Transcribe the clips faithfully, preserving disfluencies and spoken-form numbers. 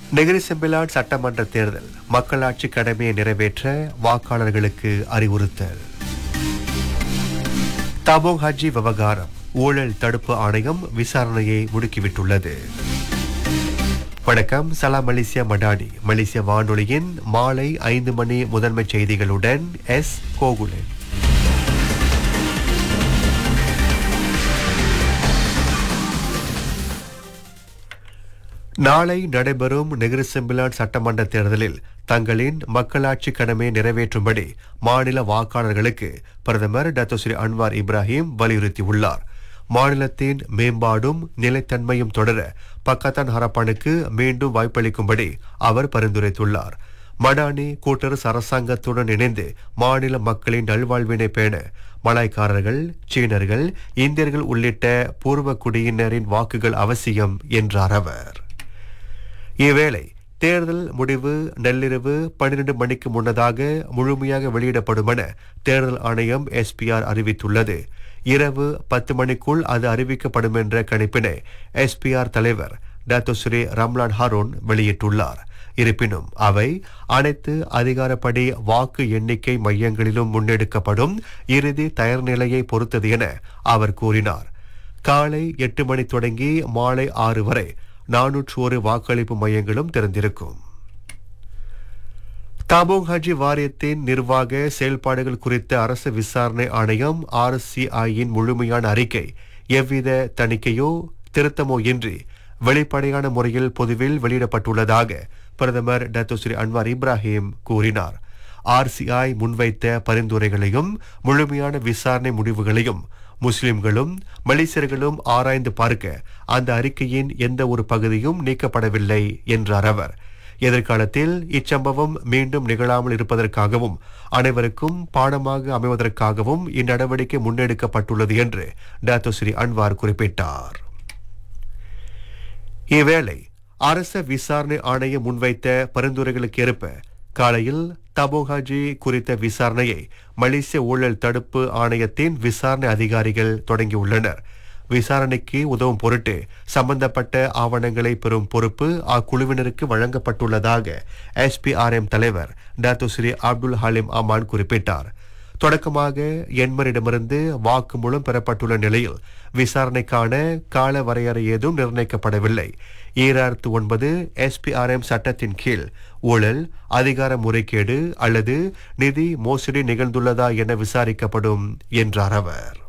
Negeri Sembilan சட்டமன்ற தேர்தல் மக்களாட்சி கடமையை நிறைவேற்ற வாக்காளர்களுக்கு அறிவுறுத்தல். தபோங் ஹஜ்ஜி விவகாரம் ஊழல் தடுப்பு ஆணையம் விசாரணையை முடுக்கிவிட்டுள்ளது. வணக்கம், சலாம் மலேசியா மடானி. மலேசிய வானொலியின் மாலை ஐந்து மணி முதன்மை செய்திகளுடன் எஸ் கோகுலன். நாளை நடைபெறும் நெகிரி செம்பிலான் சட்டமன்ற தேர்தலில் தங்களின் மக்களாட்சி கடமையை நிறைவேற்றும்படி மாநில வாக்காளர்களுக்கு பிரதமர் டாக்டர் ஸ்ரீ அன்வார் இப்ராஹிம் வலியுறுத்தியுள்ளார். மாநிலத்தின் மேம்பாடும் நிலைத்தன்மையும் தொடர பக்கத்தான் ஹரப்பானுக்கு மீண்டும் வாய்ப்பளிக்கும்படி அவர் பரிந்துரைத்துள்ளார். மடானி கூட்டரசு அரசாங்கத்துடன் இணைந்து மாநில மக்களின் நல்வாழ்வினை பேண மலாய்க்காரர்கள், சீனர்கள், இந்தியர்கள் உள்ளிட்ட பூர்வ குடியினரின் வாக்குகள் அவசியம் என்றார் அவர். இவ்வேளை தேர்தல் முடிவு நள்ளிரவு பன்னிரண்டு மணிக்கு முன்னதாக முழுமையாக வெளியிடப்படும் என தேர்தல் ஆணையம் எஸ்பிஆர் அறிவித்துள்ளது. இரவு பத்து மணிக்குள் அது அறிவிக்கப்படும் என்ற கணிப்பினை எஸ்பிஆர் தலைவர் டாக்டர் ஸ்ரீ ரம்லான் ஹாரூன் வெளியிட்டுள்ளார். இருப்பினும் அவை அனைத்து அதிகாரப்படி வாக்கு எண்ணிக்கை மையங்களிலும் முன்னெடுக்கப்படும் இறுதி தயார் நிலையை பொறுத்தது என அவர் கூறினார். காலை எட்டு மணி தொடங்கி மாலை ஆறு வரை நானூற்று ஒரு வாக்களிப்பு மையங்களும் திறந்திருக்கும். தபோங் ஹஜ்ஜி வாரியத்தின் நிர்வாக செயல்பாடுகள் குறித்த அரசு விசாரணை ஆணையம் ஆர்சிஐயின் முழுமையான அறிக்கை எவ்வித தணிக்கையோ திருத்தமோ இன்றி வெளிப்படையான முறையில் பொதுவில் வெளியிடப்பட்டுள்ளதாக பிரதமர் டாக்டர் ஸ்ரீ அன்வார் இப்ராஹிம் கூறினார். ஆர்சிஐ முன்வைத்த பரிந்துரைகளையும் முழுமையான விசாரணை முடிவுகளையும் முஸ்லிம்களும் மலேசியர்களும் ஆராய்ந்து பார்க்க அந்த அறிக்கையின் எந்த ஒரு பகுதியும் நீக்கப்படவில்லை என்றார் அவர். எதிர்காலத்தில் இச்சம்பவம் மீண்டும் நிகழாமல் இருப்பதற்காகவும் அனைவருக்கும் பாடமாக அமைவதற்காகவும் இந்நடவடிக்கை முன்னெடுக்கப்பட்டுள்ளது என்று டாக்டர் ஸ்ரீ அன்வார் குறிப்பிட்டார். இவ்வேளை அரச விசாரணை ஆணையம் முன்வைத்த பரிந்துரைகளுக்கு ஏற்ப காலையில் தபோங் ஹஜ்ஜி குறித்த விசாரணையை மலேசிய ஊழல் தடுப்பு ஆணையத்தின் விசாரணை அதிகாரிகள் தொடங்கியுள்ளனர். விசாரணைக்கு உதவும் பொருட்டு சம்பந்தப்பட்ட ஆவணங்களை பெறும் பொறுப்பு அக்குழுவினருக்கு வழங்கப்பட்டுள்ளதாக எஸ்பிஆர்எம் தலைவர் டாக்டர் ஸ்ரீ அப்துல் ஹலீம் அமான் குறிப்பிட்டார். தொடக்கமாக எண்மரிடமிருந்து வாக்குமூலம் பெறப்பட்டுள்ள நிலையில் விசாரணைக்கான கால வரையறை ஏதும் நிர்ணயிக்கப்படவில்லை. ஈராயிரத்து ஒன்பது எஸ்பிஆர்எம் சட்டத்தின் கீழ் ஊழல், அதிகார முறைகேடு அல்லது நிதி மோசடி நிகழ்ந்துள்ளதா என விசாரிக்கப்படும் என்றார் அவர்.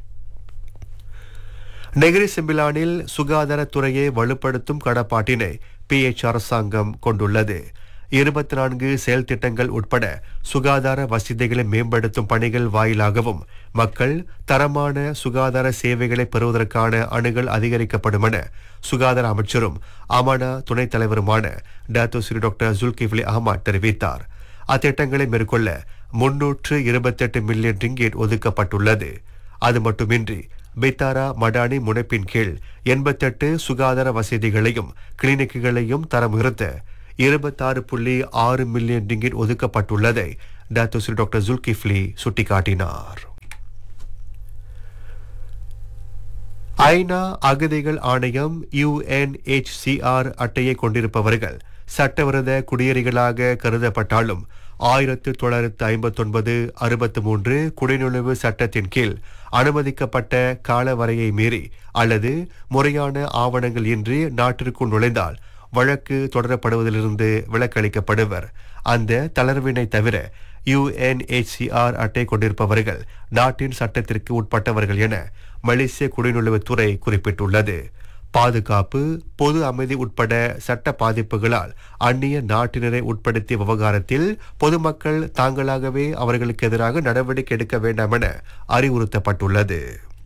நெகிரி செம்பிலானில் சுகாதாரத்துறையை வலுப்படுத்தும் கடப்பாட்டினை பிஎச் அரசாங்கம் கொண்டுள்ளது. இருபத்தி நான்கு செயல் திட்டங்கள் உட்பட சுகாதார வசதிகளை மேம்படுத்தும் பணிகள் வாயிலாகவும் மக்கள் தரமான சுகாதார சேவைகளை பெறுவதற்கான அணுகல் அதிகரிக்கப்படும் என சுகாதார அமைச்சரும் அமானா துணைத் தலைவருமான doctor Sri doctor Dzulkefly Ahmad தெரிவித்தார். அத்திட்டங்களை மேற்கொள்ள முன்னூற்று இருபத்தி எட்டு மில்லியன் ரிங்கேட் ஒதுக்கப்பட்டுள்ளது. அது மட்டுமின்றி பித்தாரா மடானி முனைப்பின் கீழ் எண்பத்தெட்டு சுகாதார வசதிகளையும் கிளினிக்குகளையும் தரம் உயர்த்த இருபத்தாறு புள்ளி ஆறு million ringgit ஒதுக்கப்பட்டுள்ளதை doctor Sri doctor Dzulkefly சுட்டிக்காட்டினார். ஐநா அகதிகள் ஆணையம் யுஎன்ஹெச்சிஆர் அட்டையை கொண்டிருப்பவர்கள் சட்டவிரோத குடியேறிகளாக கருதப்பட்டாலும் ஆயிரத்து தொள்ளாயிரத்து ஐம்பத்தி ஒன்பது அறுபத்தி மூன்று குடிநுழைவு சட்டத்தின் கீழ் அனுமதிக்கப்பட்ட காலவரையை மீறி அல்லது முறையான ஆவணங்கள் இன்றி நாட்டிற்குள் நுழைந்தால் வழக்கு தொடரப்படுவதிலிருந்து விலக்களிக்கப்படுவர். அந்த தளர்வினை தவிர யுஎன்ஹெச்சிஆர் அட்டை கொண்டிருப்பவர்கள் நாட்டின் சட்டத்திற்கு உட்பட்டவர்கள் என மலேசிய குடிநுழைவுத்துறை குறிப்பிட்டுள்ளது. பாதுகாப்பு, பொது அமைதி உட்பட சட்ட பாதிப்புகளால் அந்நிய நாட்டினரை உட்படுத்திய விவகாரத்தில் பொதுமக்கள் தாங்களாகவே அவர்களுக்கு எதிராக நடவடிக்கை எடுக்க வேண்டாம் என அறிவுறுத்தப்பட்டுள்ளது.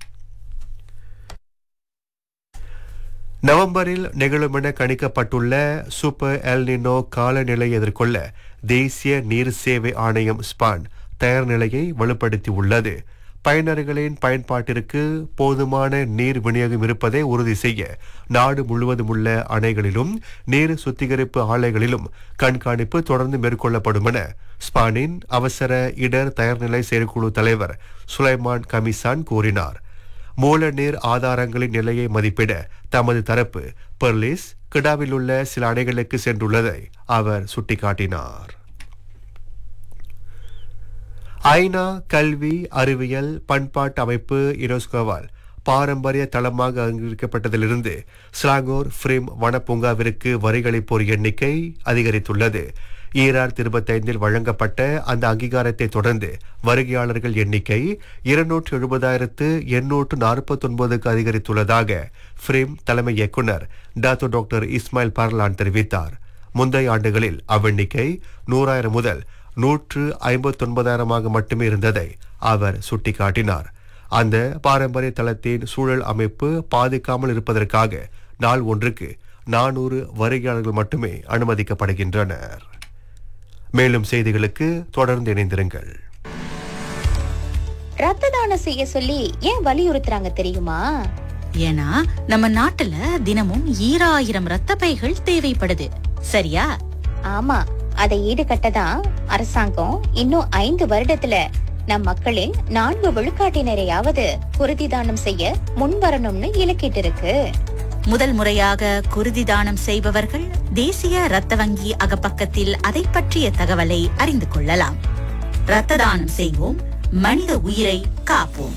நவம்பரில் நிகழும் என கணிக்கப்பட்டுள்ள சூப்பர் எல்னினோ காலநிலையை எதிர்கொள்ள தேசிய நீர் சேவை ஆணையம் ஸ்பான் தயார் நிலையை வலுப்படுத்தியுள்ளது. பயனர்களின் பயன்பாட்டிற்கு போதுமான நீர் விநியோகம் இருப்பதை உறுதி செய்ய நாடு முழுவதும் உள்ள அணைகளிலும் நீர் சுத்திகரிப்பு ஆலைகளிலும் கண்காணிப்பு தொடர்ந்து மேற்கொள்ளப்படும் என ஸ்பானின் அவசர இடர் தயார்நிலை செயற்குழு தலைவர் சுலைமான் கமிசான் கூறினார். மூல நீர் ஆதாரங்களின் நிலையை மதிப்பிட தமது தரப்பு பெர்லிஸ் கிடாவில் உள்ள சில அணைகளுக்கு சென்றுள்ளதை அவர் சுட்டிக்காட்டினார். ஐநா கல்வி அறிவியல் பண்பாட்டு அமைப்பு யுனெஸ்கோவால் பாரம்பரிய தளமாக அங்கீகரிக்கப்பட்டதிலிருந்து ஸ்லாங்கோர் ஃப்ரேம் வனப்பூங்காவிற்கு வரிகளிப்போர் எண்ணிக்கை அதிகரித்துள்ளது. ஈராயிரத்தி இருபத்தைந்தில் வழங்கப்பட்ட அந்த அங்கீகாரத்தை தொடர்ந்து வருகையாளர்கள் எண்ணிக்கை இருநூற்று எழுபதாயிரத்து எண்ணூற்று நாற்பத்தி ஒன்பதுக்கு அதிகரித்துள்ளதாக ஃப்ரேம் தலைமை இயக்குநர் டாக்டர் டாக்டர் இஸ்மாயில் பர்லான் தெரிவித்தார். முந்தைய ஆண்டுகளில் அவ்வெண்ணிக்கை நூறாயிரம் முதல் நூற்று ஐம்பத்தி ஒன்பதாயிரமாக மட்டுமே இருந்ததை அவர் சுட்டிக்காட்டினார். அந்த பாரம்பரிய தளத்தின் சூழல் அமைப்பு பாதிக்காமல் இருப்பதற்காக நாள் ஒன்றுக்கு நானூறு வருகையாளர்கள் மட்டுமே அனுமதிக்கப்படுகின்றனர். மேலும் செய்திகளுக்கு தொடர்ந்து இணைந்திருங்கள். ரத்த தானம் செய்ய சொல்லி ஏன் வலியுறுத்துறாங்க தெரியுமா? ஏன்னா நம்ம நாட்டுல தினமும் ஈராயிரம் ரத்த பைகள் தேவைப்படுது. சரியா? ஆமா, அதை ஈடுகட்டதான் அரசாங்கம் இன்னும் ஐந்து வருடத்துல நம் மக்களின் நான்கு விழுக்காட்டினரையாவது குருதி தானம் செய்ய முன்வரணும்னு இலக்கிட்டு இருக்கு. முதல் முறையாக குருதி தானம் செய்பவர்கள் தேசிய ரத்த வங்கி அகப்பக்கத்தில் அதை பற்றிய தகவலை அறிந்து கொள்ளலாம். ரத்த தானம் செய்வோம், மனித உயிரை காப்போம்.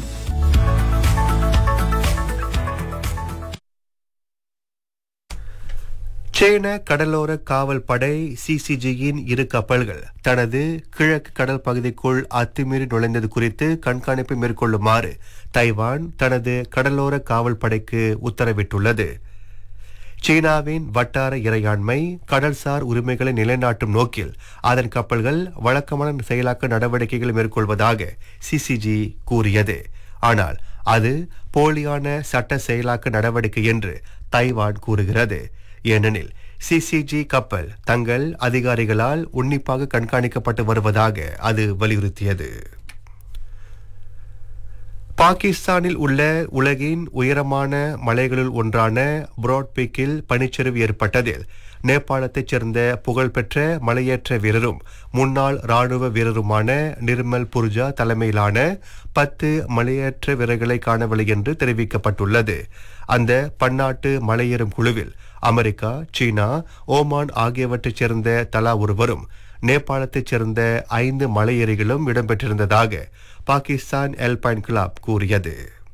சீன கடலோர காவல் படை சிசிஜியின் இரு கப்பல்கள் தனது கிழக்கு கடல் பகுதிக்குள் அத்துமீறி நுழைந்தது குறித்து கண்காணிப்பு மேற்கொள்ளுமாறு தைவான் தனது கடலோர காவல் படைக்கு உத்தரவிட்டுள்ளது. சீனாவின் வட்டார இறையாண்மை கடல்சார் உரிமைகளை நிலைநாட்டும் நோக்கில் அதன் கப்பல்கள் வழக்கமான செயலாக்க நடவடிக்கைகளை மேற்கொள்வதாக சிசிஜி கூறியது. ஆனால் அது போலியான சட்ட செயலாக்க நடவடிக்கை என்று தைவான் கூறுகிறது. ஏனெனில் சிசிஜி கப்பல் தங்கள் அதிகாரிகளால் உன்னிப்பாக கண்காணிக்கப்பட்டு வருவதாக அது வலியுறுத்தியது. பாகிஸ்தானில் உள்ள உலகின் உயரமான மலைகளுள் ஒன்றான புராட்பீக்கில் பனிச்சரிவு ஏற்பட்டதில் நேபாளத்தைச் சேர்ந்த புகழ்பெற்ற மலையேற்ற வீரரும் முன்னாள் ராணுவ வீரருமான நிர்மல் புர்ஜா தலைமையிலான பத்து மலையேற்ற வீரர்களை காணவில்லை என்று தெரிவிக்கப்பட்டுள்ளது. அந்த பன்னாட்டு மலையேறும் குழுவில் அமெரிக்கா, சீனா, ஓமான் ஆகியவற்றைச் சேர்ந்த தலா ஒருவரும் நேபாளத்தைச் சேர்ந்த ஐந்து மலையேறிகளும் இடம்பெற்றிருந்ததாக பாகிஸ்தான் எல்பைன் கிளப் கூறியது.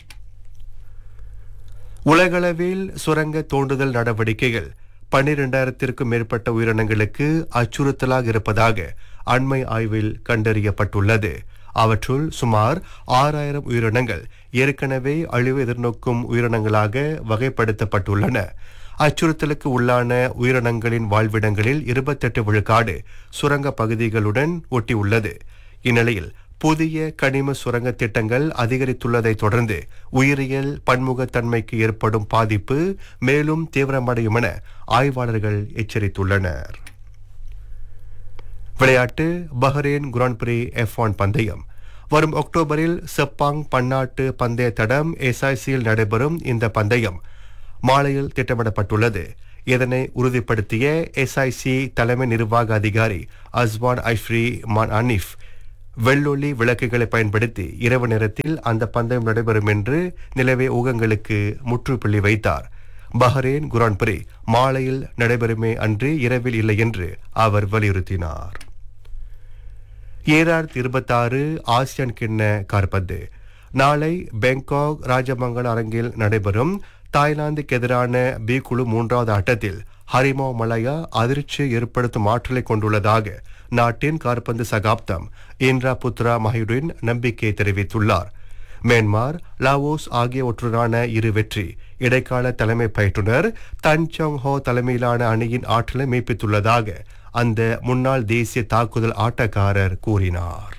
உலகளவில் சுரங்க தோண்டுதல் நடவடிக்கைகள் பன்னிரண்டாயிரத்திற்கும் மேற்பட்ட உயிரினங்களுக்கு அச்சுறுத்தலாக இருப்பதாக அண்மை ஆய்வில் கண்டறியப்பட்டுள்ளது. அவற்றுள் சுமார் ஆறாயிரம் உயிரினங்கள் ஏற்கனவே அழிவு எதிர்நோக்கும் உயிரினங்களாக வகைப்படுத்தப்பட்டுள்ளன. அச்சுறுத்தலுக்கு உள்ளான உயிரினங்களின் வாழ்விடங்களில் இருபத்தெட்டு விழுக்காடு சுரங்க பகுதிகளுடன் ஒட்டியுள்ளது. இந்நிலையில் புதிய கனிம சுரங்க திட்டங்கள் அதிகரித்துள்ளதை தொடர்ந்து உயிரியல் பன்முகத்தன்மைக்கு ஏற்படும் பாதிப்பு மேலும் தீவிரமடையும் என ஆய்வாளர்கள் எச்சரித்துள்ளனர். விளையாட்டு பஹ்ரைன் கிராண்ட் பிரி எஃப் ஒன் பந்தயம் வரும் அக்டோபரில் செப்பாங் பன்னாட்டு பந்தய தடம் எஸ்ஐசியில் நடைபெறும். இந்த பந்தயம் மாலையில் திட்டமிடப்பட்டுள்ளது. இதனை உறுதிப்படுத்திய எஸ்ஐசி தலைமை நிர்வாக அதிகாரி அஸ்வான் ஐஃப்ரி மான் அனிஃப் வெள்ளொளி விளக்குகளை பயன்படுத்தி இரவு நேரத்தில் அந்த பந்தயம் நடைபெறும் என்று நிலவே ஊகங்களுக்கு முற்றுப்புள்ளி வைத்தார். பஹ்ரைன் கிராண்ட் பிரி மாலையில் நடைபெறுமே அன்று இரவில் இல்லை என்று அவர் வலியுறுத்தினார். ஈராயிரத்தி இருபத்தி ஆறு ஆசியான் கிண்ண காற்பந்து நாளை பேங்காக் ராஜமங்கல அரங்கில் நடைபெறும். தாய்லாந்துக்கு எதிரான பி குழு மூன்றாவது ஆட்டத்தில் ஹரிமா மலாயா அதிர்ச்சி ஏற்படுத்தும் ஆற்றலை கொண்டுள்ளதாக நாட்டின் காற்பந்து சகாப்தம் இந்திரா புத்ரா மஹியுடின் நம்பிக்கை தெரிவித்துள்ளார். மியான்மர், லாவோஸ் ஆகியவற்றுடனான இரு வெற்றி இடைக்கால தலைமை பயிற்றுனர் தன் சோங் ஹோ தலைமையிலான அணியின் ஆற்றலை மெய்ப்பித்துள்ளதாக அந்த முன்னாள் தேசிய தாக்குதல் ஆட்டக்காரர் கூறினார்.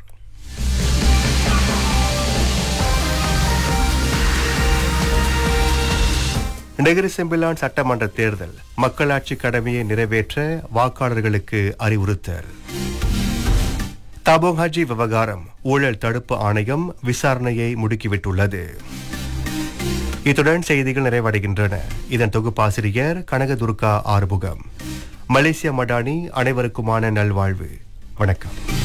நெகிரி செம்பிலான் சட்டமன்ற தேர்தல் மக்களாட்சி கடமையை நிறைவேற்ற வாக்காளர்களுக்கு அறிவுறுத்தல். தபோங் ஹஜி விவகாரம் ஊழல் தடுப்பு ஆணையம் விசாரணையை முடுக்கிவிட்டுள்ளது. இத்துடன் செய்திகள் நிறைவடைகின்றன. இதன் தொகுப்பாசிரியர் கனகதுர்கா ஆறுமுகம். மலேசிய மடானி அனைவருக்குமான நல்வாழ்வு. வணக்கம்.